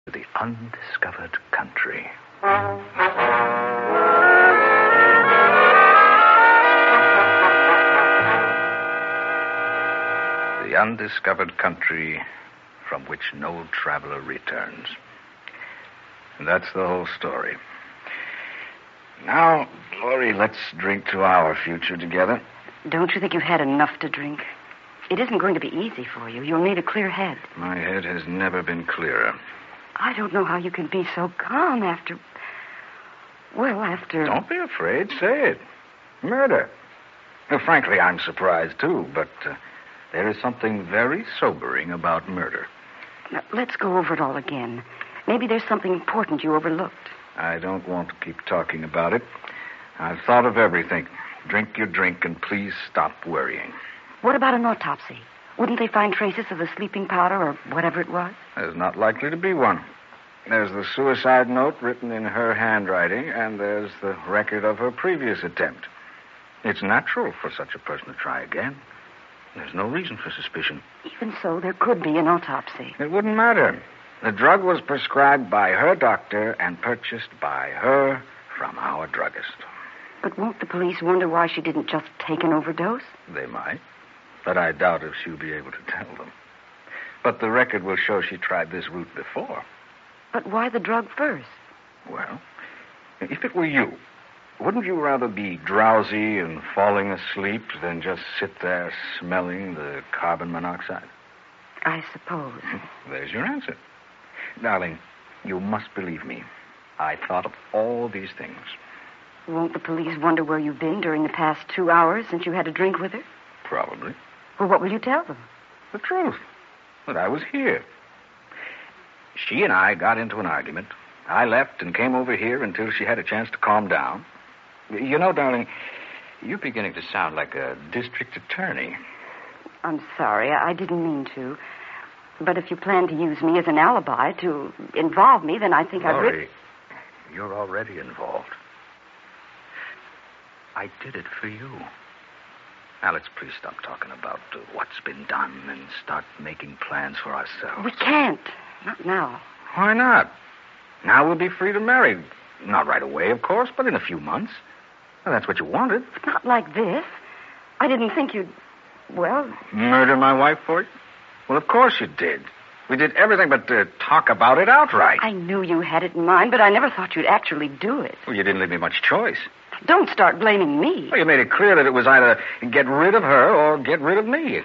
The undiscovered country. The undiscovered country from which no traveler returns. And that's the whole story. Now, Laurie, let's drink to our future together. Don't you think you've had enough to drink? It isn't going to be easy for you. You'll need a clear head. My head has never been clearer. I don't know how you can be so calm after... Don't be afraid. Say it. Murder. Well, frankly, I'm surprised, too, but there is something very sobering about murder. Now, let's go over it all again. Maybe there's something important you overlooked. I don't want to keep talking about it. I've thought of everything. Drink your drink and please stop worrying. What about an autopsy? Wouldn't they find traces of the sleeping powder or whatever it was? There's not likely to be one. There's the suicide note written in her handwriting, and there's the record of her previous attempt. It's natural for such a person to try again. There's no reason for suspicion. Even so, there could be an autopsy. It wouldn't matter. The drug was prescribed by her doctor and purchased by her from our druggist. But won't the police wonder why she didn't just take an overdose? They might, but I doubt if she'll be able to tell them. But the record will show she tried this route before. But why the drug first? Well, if it were you, wouldn't you rather be drowsy and falling asleep than just sit there smelling the carbon monoxide? I suppose. There's your answer. Darling, you must believe me. I thought of all these things. Won't the police wonder where you've been during the past 2 hours since you had a drink with her? Probably. Well, what will you tell them? The truth. That I was here. She and I got into an argument. I left and came over here until she had a chance to calm down. You know, darling, you're beginning to sound like a district attorney. I'm sorry. I didn't mean to. But if you plan to use me as an alibi to involve me, then I think Laurie, you're already involved. I did it for you. Now, let's please stop talking about what's been done and start making plans for ourselves. We can't. Not now. Why not? Now we'll be free to marry. Not right away, of course, but in a few months. Well, that's what you wanted. Not like this. I didn't think you'd... Well... Murder my wife for you? Well, of course you did. We did everything but talk about it outright. I knew you had it in mind, but I never thought you'd actually do it. Well, you didn't leave me much choice. Don't start blaming me. Well, you made it clear that it was either get rid of her or get rid of me.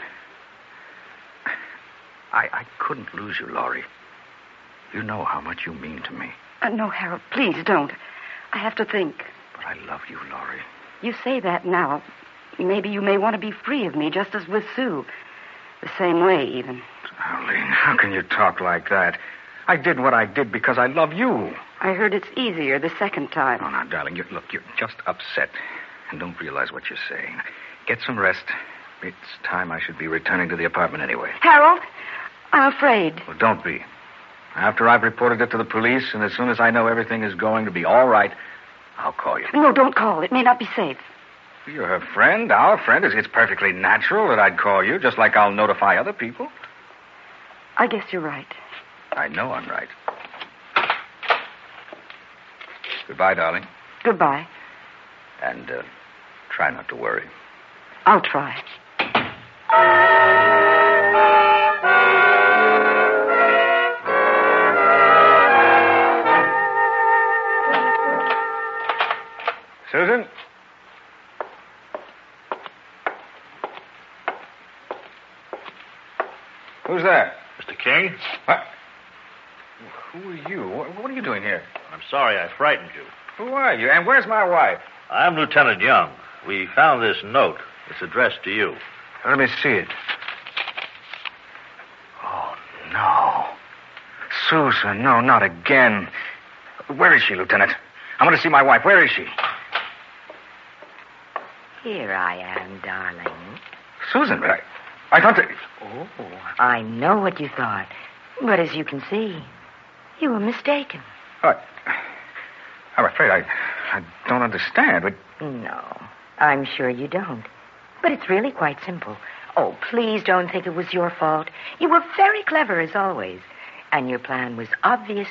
I couldn't lose you, Laurie. You know how much you mean to me. No, Harold, please don't. I have to think. But I love you, Laurie. You say that now. Maybe you may want to be free of me, just as with Sue. The same way, even. Darling, how can you talk like that? I did what I did because I love you. I heard it's easier the second time. Oh, now, darling, you're just upset and don't realize what you're saying. Get some rest. It's time I should be returning to the apartment anyway. Harold, I'm afraid. Well, don't be. After I've reported it to the police, and as soon as I know everything is going to be all right, I'll call you. No, don't call. It may not be safe. You're her friend, our friend. It's perfectly natural that I'd call you, just like I'll notify other people. I guess you're right. I know I'm right. Goodbye, darling. Goodbye. And try not to worry. I'll try. Susan? Who's there? Mr. King? What? Who are you? What are you doing here? I'm sorry I frightened you. Who are you? And where's my wife? I'm Lieutenant Young. We found this note. It's addressed to you. Let me see it. Oh, no. Susan, no, not again. Where is she, Lieutenant? I want to see my wife. Where is she? Here I am, darling. Susan, I thought that... Oh, I know what you thought. But as you can see, you were mistaken. I'm afraid I don't understand. But... No, I'm sure you don't. But it's really quite simple. Oh, please don't think it was your fault. You were very clever, as always. And your plan was obvious